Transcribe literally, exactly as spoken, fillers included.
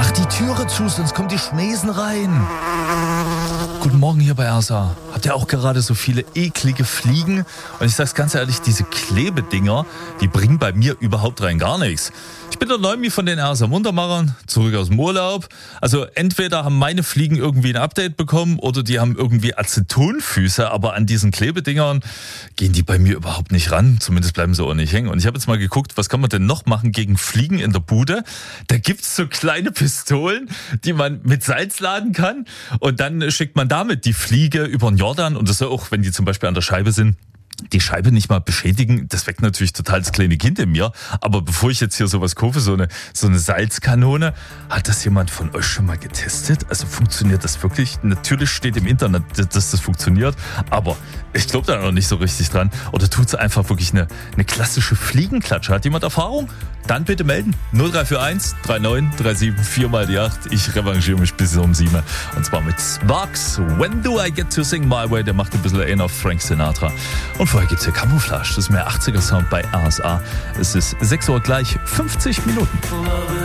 Mach die Türe zu, sonst kommt die Schmesen rein. Guten Morgen hier bei R S A. Habt ihr auch gerade so viele eklige Fliegen? Und ich sag's ganz ehrlich, diese Klebedinger, die bringen bei mir überhaupt rein gar nichts. Ich bin der Neumi von den R S A Muntermachern, zurück aus dem Urlaub. Also entweder haben meine Fliegen irgendwie ein Update bekommen oder die haben irgendwie Acetonfüße, aber an diesen Klebedingern gehen die bei mir überhaupt nicht ran. Zumindest bleiben sie auch nicht hängen. Und ich habe jetzt mal geguckt, was kann man denn noch machen gegen Fliegen in der Bude? Da gibt's so kleine Pistolen, die man mit Salz laden kann und dann schickt man damit die Fliege über den Jordan und das soll auch, wenn die zum Beispiel an der Scheibe sind, die Scheibe nicht mal beschädigen. Das weckt natürlich total das kleine Kind in mir. Aber bevor ich jetzt hier sowas kaufe, so eine, so eine Salzkanone, hat das jemand von euch schon mal getestet? Also funktioniert das wirklich? Natürlich steht im Internet, dass das funktioniert, aber ich glaube da noch nicht so richtig dran. Oder tut es einfach wirklich eine, eine klassische Fliegenklatsche? Hat jemand Erfahrung? Dann bitte melden. null drei vier eins drei neun drei sieben vier mal die acht. Ich revanchiere mich bis um sieben. Und zwar mit Sparks. When do I get to sing my way? Der macht ein bisschen einen auf Frank Sinatra. Und vorher gibt's hier Camouflage. Das ist mehr achtziger Sound bei R S A. Es ist sechs Uhr gleich fünfzig Minuten.